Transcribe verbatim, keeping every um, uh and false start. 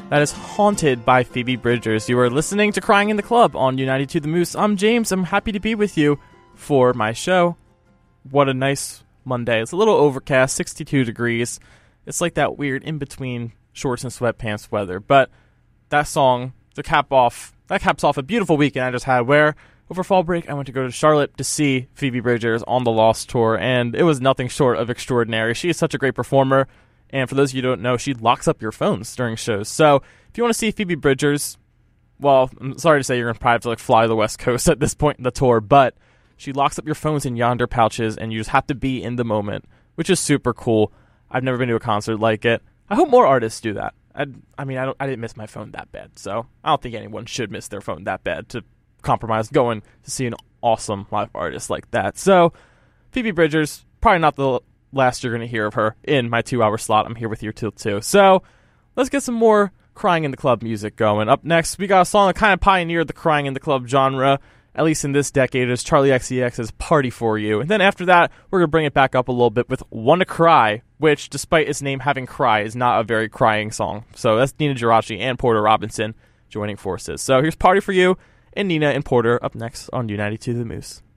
That is Haunted by Phoebe Bridgers. You are listening to Crying in the Club on U ninety-two The Moose. I'm James. I'm happy to be with you for my show. What a nice Monday. It's a little overcast, sixty-two degrees. It's like that weird in-between shorts and sweatpants weather. But that song, to cap off, that caps off a beautiful weekend I just had where over fall break I went to go to Charlotte to see Phoebe Bridgers on the Lost Tour, and it was nothing short of extraordinary. She is such a great performer. And for those of you who don't know, she locks up your phones during shows. So if you want to see Phoebe Bridgers, well, I'm sorry to say you're going to probably have to like fly to the West Coast at this point in the tour, but she locks up your phones in yonder pouches, and you just have to be in the moment, which is super cool. I've never been to a concert like it. I hope more artists do that. I, I mean, I, don't, I didn't miss my phone that bad, so I don't think anyone should miss their phone that bad to compromise going to see an awesome live artist like that. So Phoebe Bridgers, probably not the last you're going to hear of her in my two-hour slot. I'm here with you till two. So let's get some more Crying in the Club music going. Up next, we got a song that kind of pioneered the Crying in the Club genre, at least in this decade. It's Charlie X C X's Party For You. And then after that, we're going to bring it back up a little bit with Wanna Cry, which, despite its name having cry, is not a very crying song. So that's Nina Geraci and Porter Robinson joining forces. So here's Party For You and Nina and Porter up next on U ninety-two The Moose.